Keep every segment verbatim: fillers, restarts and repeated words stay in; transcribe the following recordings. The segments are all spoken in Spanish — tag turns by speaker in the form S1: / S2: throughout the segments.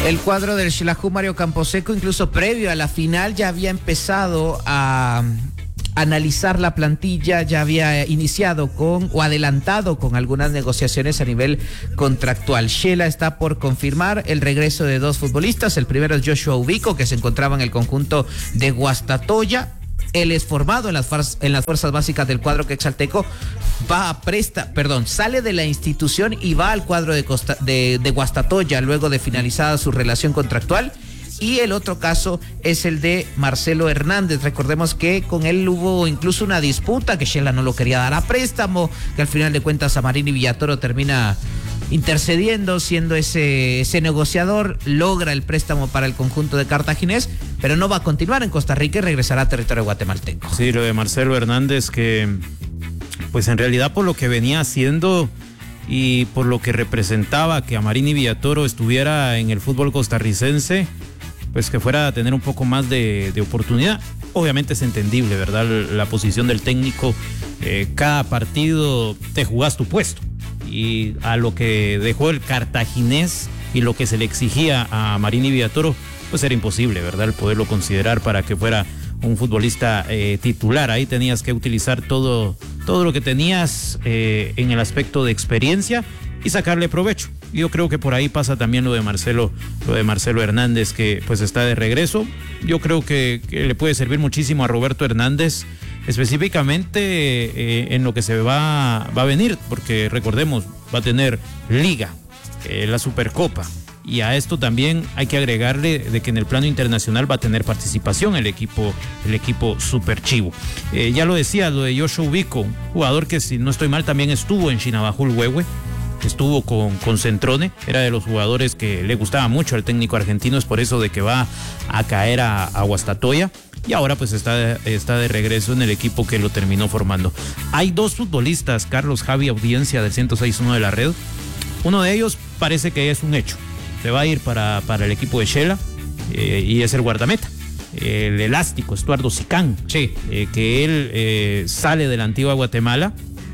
S1: El cuadro del Xelajú Mario Camposeco, incluso previo a la final, ya había empezado a analizar la plantilla, ya había iniciado con o adelantado con algunas negociaciones a nivel contractual. Xela está por confirmar el regreso de dos futbolistas. El primero es Joshua Ubico, que se encontraba en el conjunto de Guastatoya. Él es formado en las, en las fuerzas básicas del cuadro quetzalteco, va a presta, perdón, sale de la institución y va al cuadro de, Costa, de, de Guastatoya luego de finalizada su relación contractual. Y el otro caso es el de Marcelo Hernández. Recordemos que con él hubo incluso una disputa, que Xela no lo quería dar a préstamo, que al final de cuentas Amarini Villatoro termina intercediendo, siendo ese, ese negociador, logra el préstamo para el conjunto de cartaginés, pero no va a continuar en Costa Rica y regresará a territorio guatemalteco.
S2: Sí, lo de Marcelo Hernández, que pues en realidad por lo que venía haciendo y por lo que representaba que Amarini Villatoro estuviera en el fútbol costarricense, pues que fuera a tener un poco más de, de oportunidad. Obviamente es entendible, ¿verdad? La posición del técnico, eh, cada partido te jugás tu puesto. Y a lo que dejó el cartaginés y lo que se le exigía a Amarini Villatoro, pues era imposible, ¿verdad? El poderlo considerar para que fuera un futbolista eh, titular. Ahí tenías que utilizar todo, todo lo que tenías eh, en el aspecto de experiencia y sacarle provecho. Yo creo que por ahí pasa también lo de Marcelo, lo de Marcelo Hernández, que pues está de regreso. Yo creo que, que le puede servir muchísimo a Roberto Hernández, específicamente eh, en lo que se va, va a venir, porque recordemos, va a tener Liga, eh, la Supercopa, y a esto también hay que agregarle de que en el plano internacional va a tener participación el equipo, el equipo Super Chivo. Eh, ya lo decía, lo de Joshua Ubico, jugador que si no estoy mal también estuvo en Chinabajul Huehue, estuvo con, con Centrone, era de los jugadores que le gustaba mucho al técnico argentino, es por eso de que va a caer a, a Guastatoya, y ahora pues está de, está de regreso en el equipo que lo terminó formando. Hay dos futbolistas, Carlos Javi Audiencia del ciento seis punto uno de la red, uno de ellos parece que es un hecho, se va a ir para, para el equipo de Xela, eh, y es el guardameta, el elástico Estuardo Sicán,
S1: sí.
S2: eh, que él eh, sale de la antigua Guatemala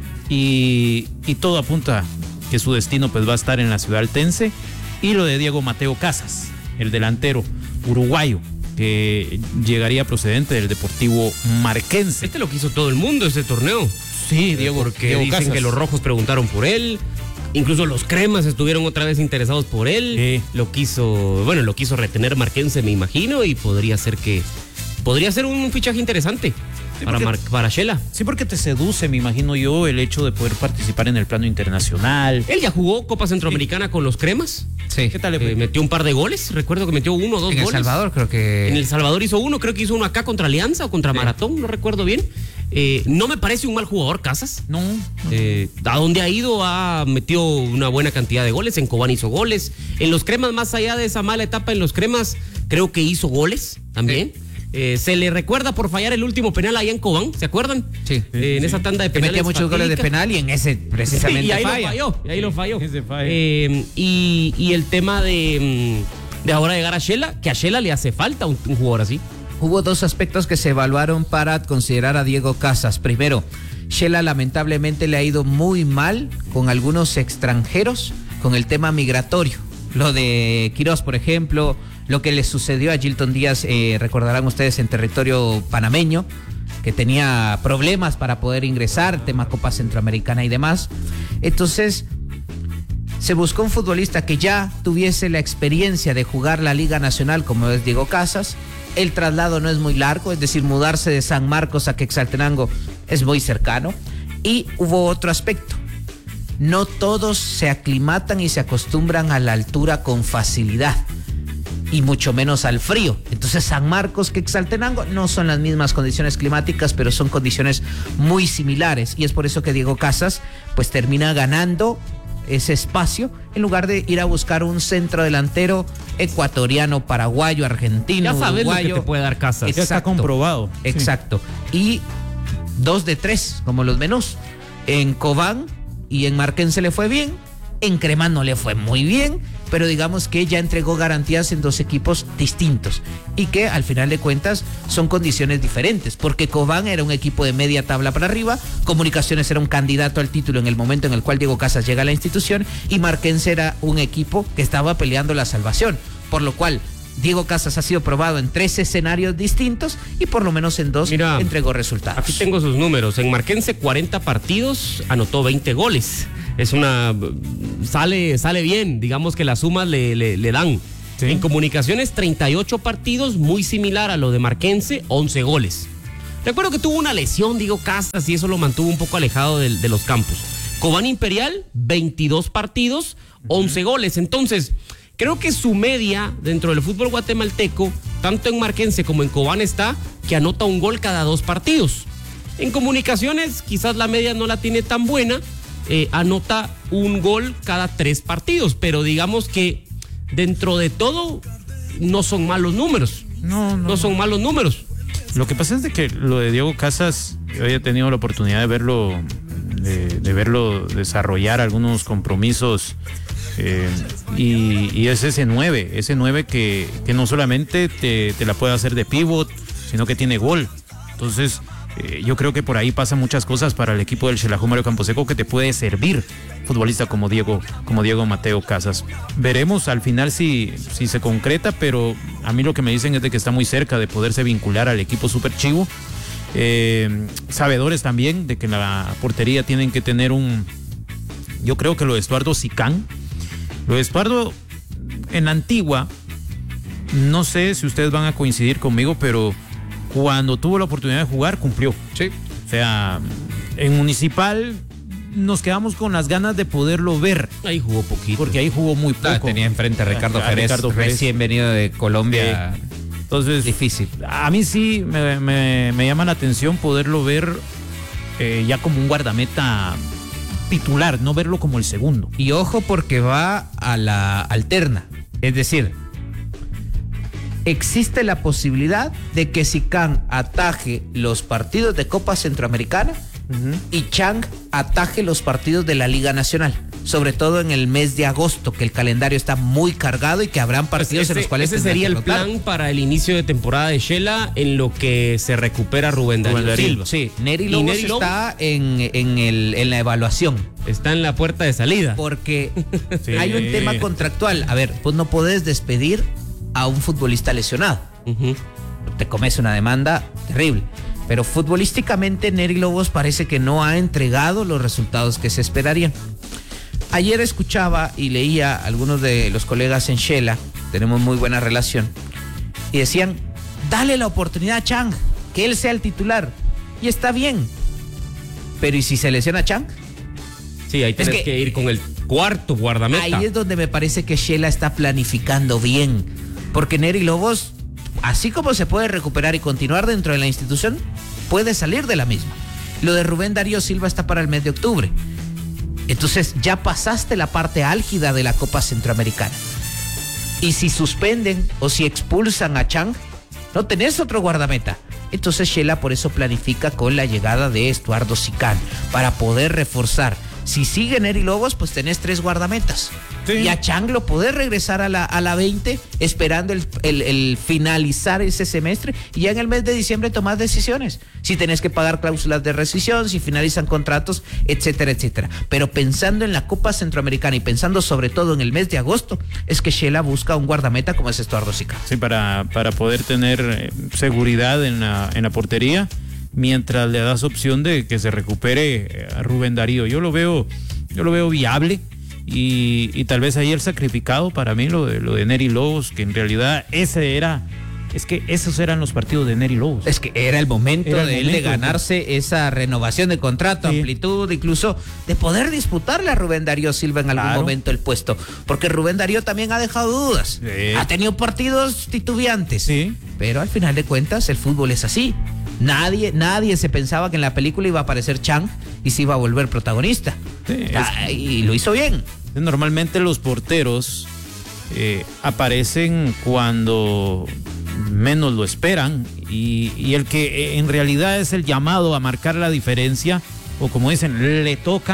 S2: y, y todo apunta que su destino pues va a estar en la ciudad altense. Y lo de Diego Mateo Casas, el delantero uruguayo, que llegaría procedente del Deportivo Marquense.
S3: Este lo quiso todo el mundo, este torneo.
S2: Sí, Diego,
S3: porque
S2: Diego
S3: dicen
S2: Casas.
S3: Que los rojos preguntaron por él, incluso los cremas estuvieron otra vez interesados por él.
S2: Sí.
S3: Lo quiso, bueno, lo quiso retener Marquense, me imagino, y podría ser que podría ser un fichaje interesante. Sí, para, Mar, para Xela.
S2: Sí, porque te seduce, me imagino yo, el hecho de poder participar en el plano internacional.
S3: Él ya jugó Copa Centroamericana sí. con los cremas.
S1: Sí.
S2: ¿Qué tal le
S3: eh, metió un par de goles, recuerdo que metió uno o dos
S1: en
S3: goles.
S1: En El Salvador creo que...
S3: En El Salvador hizo uno, creo que hizo uno acá contra Alianza o contra sí. Maratón, no recuerdo bien. Eh, no me parece un mal jugador, Casas.
S2: No. no.
S3: Eh, a donde ha ido ha metido una buena cantidad de goles. En Cobán hizo goles. En los cremas, más allá de esa mala etapa en los cremas, creo que hizo goles también. Sí. Eh, se le recuerda por fallar el último penal allá en Cobán, ¿se acuerdan?
S1: Sí.
S3: Eh, en
S1: sí.
S3: esa tanda de penales.
S1: Que metía muchos goles de penal y en ese precisamente
S3: sí, y ahí
S1: falla.
S3: lo falló. Y ahí sí, lo falló.
S2: Ese falla.
S3: Eh, y, y el tema de, de ahora llegar a Xela, que a Xela le hace falta un, un jugador así.
S1: Hubo dos aspectos que se evaluaron para considerar a Diego Casas. Primero, Xela lamentablemente le ha ido muy mal con algunos extranjeros con el tema migratorio. Lo de Quirós, por ejemplo, lo que le sucedió a Gilton Díaz, eh, recordarán ustedes, en territorio panameño, que tenía problemas para poder ingresar, tema Copa Centroamericana y demás. Entonces, se buscó un futbolista que ya tuviese la experiencia de jugar la Liga Nacional, como es Diego Casas. El traslado no es muy largo, es decir, mudarse de San Marcos a Quetzaltenango es muy cercano. Y hubo otro aspecto. No todos se aclimatan y se acostumbran a la altura con facilidad, y mucho menos al frío. Entonces San Marcos, Quetzaltenango no son las mismas condiciones climáticas, pero son condiciones muy similares, y es por eso que Diego Casas pues termina ganando ese espacio en lugar de ir a buscar un centro delantero ecuatoriano, paraguayo, argentino,
S3: ya sabes
S1: uruguayo.
S3: Lo que te puede dar Casas.
S1: Exacto,
S2: ya está comprobado.
S1: Exacto. Sí. Y dos de tres, como los menús. En Cobán y en Marquense le fue bien, en Crema no le fue muy bien, pero digamos que ya entregó garantías en dos equipos distintos y que al final de cuentas son condiciones diferentes, porque Cobán era un equipo de media tabla para arriba, Comunicaciones era un candidato al título en el momento en el cual Diego Casas llega a la institución, y Marquense era un equipo que estaba peleando la salvación. por lo cual Diego Casas ha sido probado en tres escenarios distintos y por lo menos en dos Mira, entregó resultados.
S3: Aquí tengo sus números. En Marquense, cuarenta partidos, anotó veinte goles. Es una... Sale, sale bien, digamos que las sumas le, le, le dan. Sí. En Comunicaciones, treinta y ocho partidos, muy similar a lo de Marquense, once goles. Recuerdo que tuvo una lesión, Diego Casas, y eso lo mantuvo un poco alejado de, de los campos. Cobán Imperial, veintidós partidos, once uh-huh. goles. Entonces, creo que su media dentro del fútbol guatemalteco, tanto en Marquense como en Cobán, está que anota un gol cada dos partidos. En Comunicaciones, quizás la media no la tiene tan buena, eh, anota un gol cada tres partidos, pero digamos que dentro de todo no son malos números. No, no, no son malos números.
S2: Lo que pasa es de que lo de Diego Casas, yo he tenido la oportunidad de verlo, de, de verlo desarrollar algunos compromisos eh, y, y es ese nueve, ese nueve que, que no solamente te, te la puede hacer de pivot, sino que tiene gol. Entonces, eh, yo creo que por ahí pasan muchas cosas para el equipo del Xelajú Mario Camposeco que te puede servir futbolista como Diego, como Diego Mateo Casas. Veremos al final si, si se concreta, pero a mí lo que me dicen es de que está muy cerca de poderse vincular al equipo Super Chivo. Eh, sabedores también de que en la portería tienen que tener un, yo creo que lo de Estuardo Sicán. Lo de Estuardo en la Antigua, no sé si ustedes van a coincidir conmigo, pero cuando tuvo la oportunidad de jugar, cumplió.
S1: Sí.
S2: O sea, en Municipal nos quedamos con las ganas de poderlo ver.
S3: Ahí jugó poquito.
S2: Porque ahí jugó muy poco.
S1: Ah, tenía enfrente a Ricardo a, a Jerez, Ricardo Jerez, recién venido de Colombia.
S2: Sí. Entonces,
S1: difícil.
S2: A mí sí me, me, me llama la atención poderlo ver eh, ya como un guardameta titular, no verlo como el segundo.
S1: Y ojo porque va a la alterna. Es decir, existe la posibilidad de que Sicán ataje los partidos de Copa Centroamericana uh-huh. y Chang ataje los partidos de la Liga Nacional, sobre todo en el mes de agosto, que el calendario está muy cargado y que habrán partidos
S3: pues ese,
S1: en los cuales
S3: ese sería el plan claro. para el inicio de temporada de Shela, en lo que se recupera Rubén Darío Silva.
S1: Sí, Neri Lobos, Neri Lobos está en, en, el, en la evaluación.
S3: Está en la puerta de salida.
S1: Porque sí. hay un tema contractual. A ver, pues no podés despedir a un futbolista lesionado. Uh-huh. Te comes una demanda terrible. Pero futbolísticamente Neri Lobos parece que no ha entregado los resultados que se esperarían. Ayer escuchaba y leía a algunos de los colegas en Shela, tenemos muy buena relación, y decían, dale la oportunidad a Chang, que él sea el titular. Y está bien. Pero ¿y si se lesiona Chang?
S3: Sí, ahí tienes que, que ir con el cuarto guardameta.
S1: Ahí es donde me parece que Shela está planificando bien. Porque Neri Lobos, así como se puede recuperar y continuar dentro de la institución, puede salir de la misma. Lo de Rubén Darío Silva está para el mes de octubre. Entonces ya pasaste la parte álgida de la Copa Centroamericana. Y si suspenden o si expulsan a Chang, no tenés otro guardameta. Entonces Shela por eso planifica con la llegada de Estuardo Sicán, para poder reforzar. Si sigue Neri Lobos, pues tenés tres guardametas. Sí. Y a Chang lo podés regresar a la, a la veinte, esperando el, el, el finalizar ese semestre. Y ya en el mes de diciembre tomás decisiones. Si tenés que pagar cláusulas de rescisión, si finalizan contratos, etcétera, etcétera. Pero pensando en la Copa Centroamericana y pensando sobre todo en el mes de agosto, es que Shela busca un guardameta como es Estuardo Sicán.
S2: Sí, para, para poder tener seguridad en la, en la portería, mientras le das opción de que se recupere a Rubén Darío. Yo lo veo, yo lo veo viable y, y tal vez ahí el sacrificado para mí lo de lo de Neri Lobos, que en realidad ese era, es que esos eran los partidos de Neri Lobos.
S1: Es que era el momento era el de él de ganarse de... esa renovación de contrato, sí. amplitud, incluso de poder disputarle a Rubén Darío Silva en algún claro. momento el puesto, porque Rubén Darío también ha dejado dudas, sí. ha tenido partidos titubeantes, sí. pero al final de cuentas el fútbol es así. Nadie, nadie se pensaba que en la película iba a aparecer Chang y se iba a volver protagonista. Sí, ah, es... Y lo hizo bien.
S2: Normalmente los porteros eh, aparecen cuando menos lo esperan y, y el que en realidad es el llamado a marcar la diferencia, o como dicen, le toca.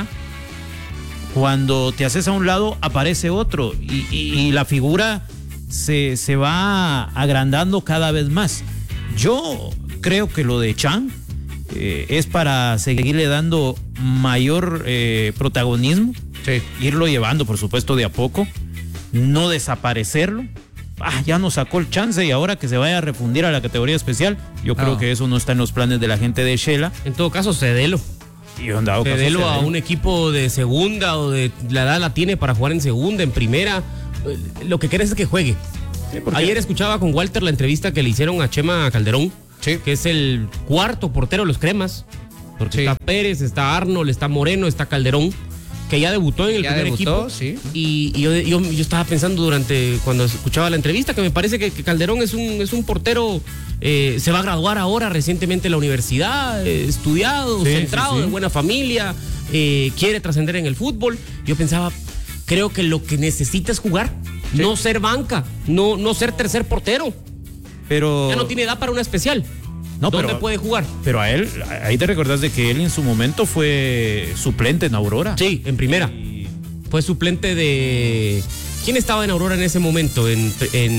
S2: Cuando te haces a un lado, aparece otro y, y, y la figura se, se va agrandando cada vez más. Yo creo que lo de Chang eh, es para seguirle dando mayor eh, protagonismo, sí. irlo llevando, por supuesto, de a poco, no desaparecerlo, ah, ya nos sacó el chance y ahora que se vaya a refundir a la categoría especial. Yo creo
S1: No.
S2: que eso no está en los planes de la gente de Shela.
S3: En todo caso, cedelo.
S2: Y en dado caso,
S3: Cedelo a
S2: cedelo.
S3: un equipo de segunda o de la edad la tiene para jugar en segunda, en primera. Eh, Lo que quieres es que juegue.
S2: Sí, porque-
S3: Ayer escuchaba con Walter la entrevista que le hicieron a Chema Calderón,
S1: Sí.
S3: que es el cuarto portero de los Cremas. Porque
S1: Sí.
S3: está Pérez, está Arnold, está Moreno, está Calderón, que ya debutó en el
S1: Ya
S3: primer
S1: debutó,
S3: equipo.
S1: sí.
S3: Y, y yo, yo, yo estaba pensando durante, cuando escuchaba la entrevista, que me parece que, que Calderón es un, es un portero, eh, se va a graduar ahora recientemente en la universidad, eh, estudiado,
S2: Sí,
S3: centrado,
S2: sí, sí.
S3: de buena familia, eh, quiere trascender en el fútbol. Yo pensaba, creo que lo que necesita es jugar,
S1: Sí.
S3: no ser banca, no, no ser tercer portero.
S2: Pero...
S3: Ya no tiene edad para una especial.
S2: No,
S3: ¿Dónde
S2: pero-
S3: puede jugar?
S2: Pero a él, ahí te recordás de que él en su momento fue suplente en Aurora.
S3: Sí, en primera.
S2: Y-
S3: Fue suplente de... ¿Quién estaba en Aurora en ese momento? En,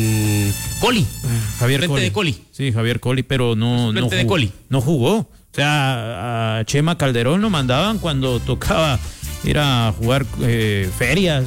S3: en Coli.
S2: Javier
S3: Suplente
S2: Coli.
S3: de Coli.
S2: Sí, Javier Coli, pero no, no,
S3: Suplente de
S2: jugó,
S3: Coli.
S2: no jugó. O sea, a Chema Calderón lo mandaban cuando tocaba ir a jugar eh, ferias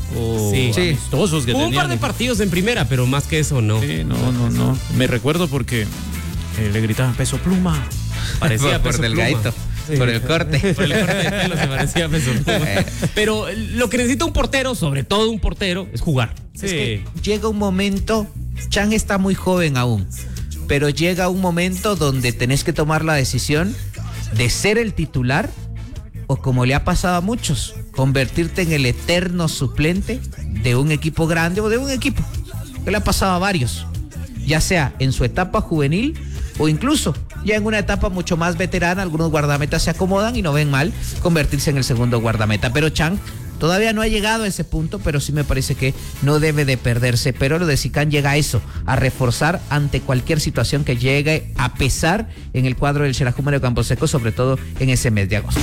S2: o
S3: Sí.
S1: Sí.
S2: amistosos que
S3: Hubo un par
S2: tenían.
S3: de partidos en primera, pero más que eso no.
S2: Sí, no, no, no. Me recuerdo porque eh, le gritaban peso pluma.
S3: Parecía
S1: por
S3: Peso
S1: delgadito,
S3: Pluma.
S1: por el corte.
S3: Por el corte de pelo se parecía Peso Pluma. Pero lo que necesita un portero, sobre todo un portero, es jugar.
S2: Sí.
S1: Es que llega un momento, Chan está muy joven aún, pero llega un momento donde tenés que tomar la decisión de ser el titular o, como le ha pasado a muchos, convertirte en el eterno suplente de un equipo grande o de un equipo, que le ha pasado a varios, ya sea en su etapa juvenil o incluso ya en una etapa mucho más veterana. Algunos guardametas se acomodan y no ven mal convertirse en el segundo guardameta, pero Chan todavía no ha llegado a ese punto, pero sí me parece que no debe de perderse. Pero lo de Sicán llega a eso, a reforzar ante cualquier situación que llegue a pesar en el cuadro del Xerajú de Camposeco, sobre todo en ese mes de agosto.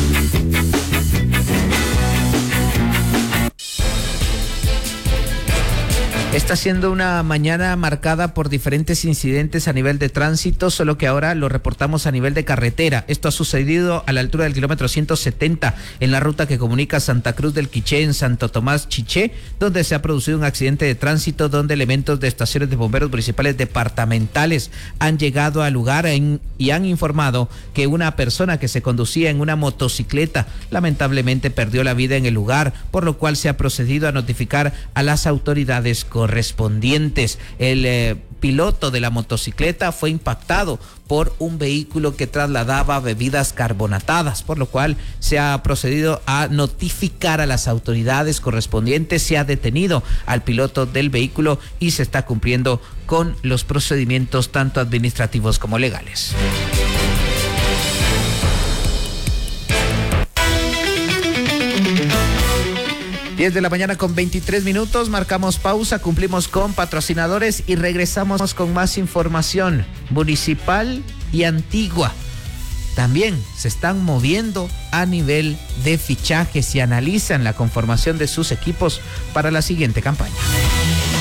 S1: Está siendo una mañana marcada por diferentes incidentes a nivel de tránsito, solo que ahora lo reportamos a nivel de carretera. Esto ha sucedido a la altura del kilómetro ciento setenta en la ruta que comunica Santa Cruz del Quiché en Santo Tomás Chiché, donde se ha producido un accidente de tránsito donde elementos de estaciones de bomberos municipales departamentales han llegado al lugar en, y han informado que una persona que se conducía en una motocicleta lamentablemente perdió la vida en el lugar, por lo cual se ha procedido a notificar a las autoridades correspondientes. El eh, piloto de la motocicleta fue impactado por un vehículo que trasladaba bebidas carbonatadas, por lo cual se ha procedido a notificar a las autoridades correspondientes. Se ha detenido al piloto del vehículo y se está cumpliendo con los procedimientos tanto administrativos como legales. diez de la mañana con veintitrés minutos, marcamos pausa, cumplimos con patrocinadores y regresamos con más información. Municipal y Antigua también se están moviendo a nivel de fichajes y analizan la conformación de sus equipos para la siguiente campaña.